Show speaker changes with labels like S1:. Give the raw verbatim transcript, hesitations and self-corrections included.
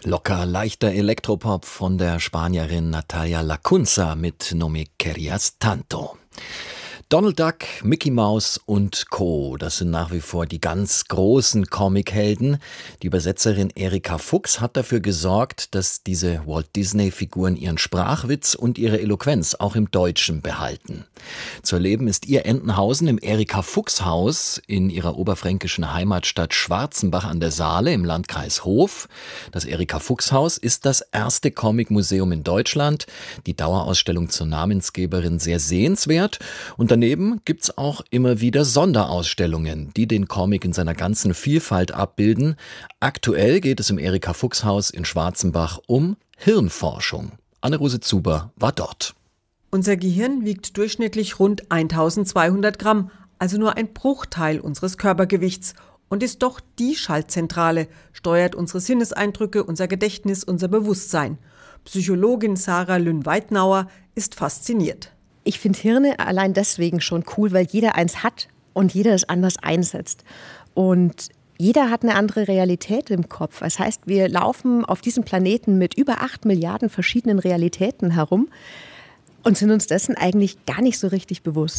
S1: Locker leichter Elektropop von der Spanierin Natalia Lacunza mit No me querías tanto. Donald Duck, Mickey Mouse und Co. Das sind nach wie vor die ganz großen Comichelden. Die Übersetzerin Erika Fuchs hat dafür gesorgt, dass diese Walt-Disney-Figuren ihren Sprachwitz und ihre Eloquenz auch im Deutschen behalten. Zu erleben ist ihr Entenhausen im Erika-Fuchs-Haus in ihrer oberfränkischen Heimatstadt Schwarzenbach an der Saale im Landkreis Hof. Das Erika-Fuchs-Haus ist das erste Comicmuseum in Deutschland. Die Dauerausstellung zur Namensgeberin sehr sehenswert. Und daneben gibt's auch immer wieder Sonderausstellungen, die den Comic in seiner ganzen Vielfalt abbilden. Aktuell geht es im Erika-Fuchs-Haus in Schwarzenbach um Hirnforschung. Anne-Rose Zuber war dort.
S2: Unser Gehirn wiegt durchschnittlich rund eintausendzweihundert Gramm, also nur ein Bruchteil unseres Körpergewichts und ist doch die Schaltzentrale, steuert unsere Sinneseindrücke, unser Gedächtnis, unser Bewusstsein. Psychologin Sarah Lünn-Weitnauer ist fasziniert.
S3: Ich finde Hirne allein deswegen schon cool, weil jeder eins hat und jeder es anders einsetzt. Und jeder hat eine andere Realität im Kopf. Das heißt, wir laufen auf diesem Planeten mit über acht Milliarden verschiedenen Realitäten herum und sind uns dessen eigentlich gar nicht so richtig bewusst.